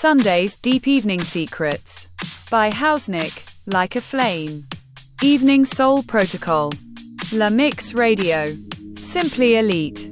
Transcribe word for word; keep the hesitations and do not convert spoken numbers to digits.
Sunday's Deep Evening Secrets by Hausnick, Like a Flame. Evening Soul Protocol. La Mix Radio. Simply Elite.